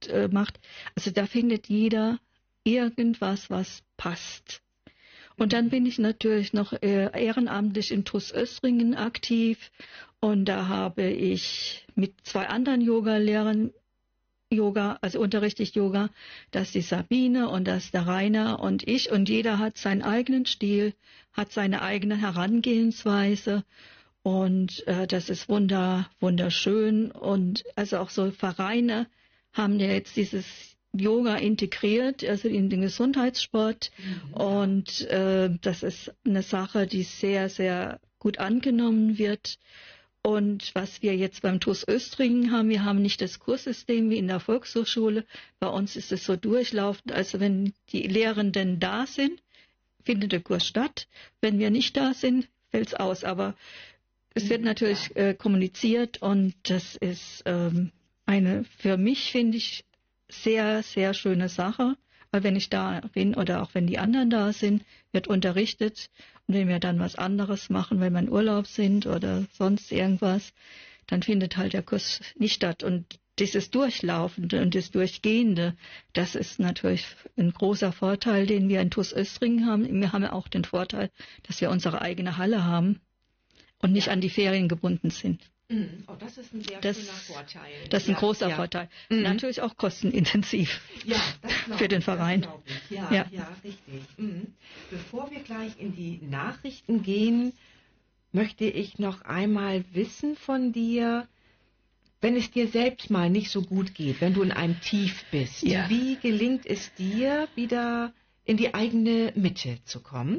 selbst macht. Also da findet jeder irgendwas, was passt. Und dann bin ich natürlich noch ehrenamtlich in TuS Östringen aktiv. Und da habe ich mit 2 anderen Yogalehrern unterrichte ich Yoga. Das ist die Sabine und das ist der Rainer und ich. Und jeder hat seinen eigenen Stil, hat seine eigene Herangehensweise. Und das ist wunderschön. Und also auch so Vereine haben ja jetzt dieses Yoga integriert, also in den Gesundheitssport. Und das ist eine Sache, die sehr, sehr gut angenommen wird. Und was wir jetzt beim TuS Östringen haben, wir haben nicht das Kurssystem wie in der Volkshochschule. Bei uns ist es so durchlaufend, also wenn die Lehrenden da sind, findet der Kurs statt. Wenn wir nicht da sind, fällt es aus. Aber es wird natürlich kommuniziert und das ist eine, für mich finde ich, sehr, sehr schöne Sache. Weil wenn ich da bin oder auch wenn die anderen da sind, wird unterrichtet. Und wenn wir dann was anderes machen, wenn wir in Urlaub sind oder sonst irgendwas, dann findet halt der Kurs nicht statt. Und dieses Durchlaufende und das Durchgehende, das ist natürlich ein großer Vorteil, den wir in TuS Östringen haben. Wir haben ja auch den Vorteil, dass wir unsere eigene Halle haben und nicht an die Ferien gebunden sind. Oh, das ist ein sehr schöner Vorteil. Das ist ein großer Vorteil. Natürlich auch kostenintensiv für den Verein. Ja, richtig. Bevor wir gleich in die Nachrichten gehen, möchte ich noch einmal wissen von dir, wenn es dir selbst mal nicht so gut geht, wenn du in einem Tief bist, wie gelingt es dir, wieder in die eigene Mitte zu kommen?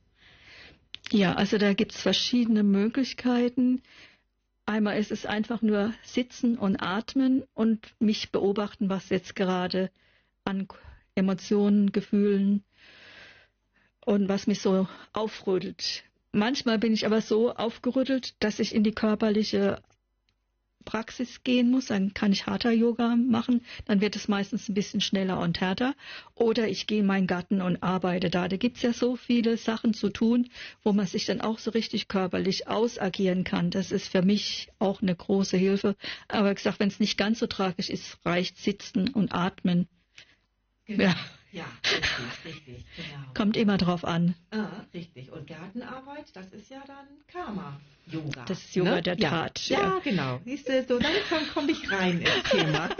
Ja, also da gibt es verschiedene Möglichkeiten. Einmal ist es einfach nur sitzen und atmen und mich beobachten, was jetzt gerade an Emotionen, Gefühlen und was mich so aufrüttelt. Manchmal bin ich aber so aufgerüttelt, dass ich in die körperliche Praxis gehen muss, dann kann ich Hatha-Yoga machen, dann wird es meistens ein bisschen schneller und härter. Oder ich gehe in meinen Garten und arbeite da. Da gibt es ja so viele Sachen zu tun, wo man sich dann auch so richtig körperlich ausagieren kann. Das ist für mich auch eine große Hilfe. Aber wie gesagt, wenn es nicht ganz so tragisch ist, reicht Sitzen und Atmen. Genau. Ja, richtig, genau. Kommt immer drauf an. Richtig. Und Gartenarbeit, das ist ja dann Karma-Yoga. Das ist Yoga der Tat. Ja, genau. Siehst du, so langsam komme ich rein ins Thema.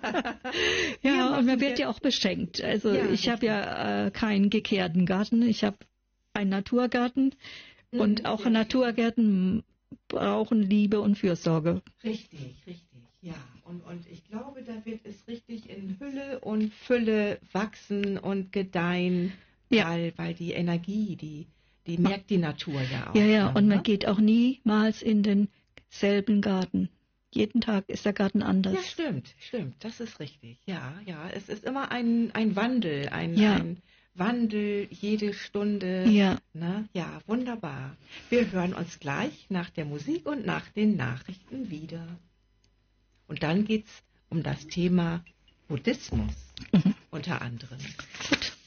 Und man wird ja auch beschenkt. Also ich habe ja keinen gekehrten Garten. Ich habe einen Naturgarten. Und auch Naturgärten brauchen Liebe und Fürsorge. Richtig. Ja, und ich glaube, da wird es richtig in Hülle und Fülle wachsen und gedeihen, weil die Energie, die merkt die Natur ja auch. Ja, und man geht auch niemals in denselben Garten. Jeden Tag ist der Garten anders. Ja, stimmt, das ist richtig. Ja, es ist immer ein Wandel, ein Wandel jede Stunde. Ja. Ne? Ja, wunderbar. Wir hören uns gleich nach der Musik und nach den Nachrichten wieder. Und dann geht es um das Thema Buddhismus unter anderem. Gut.